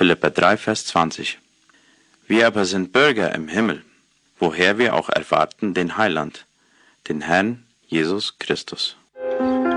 Philipper 3, Vers 20. Wir aber sind Bürger im Himmel, woher wir auch erwarten den Heiland, den Herrn Jesus Christus.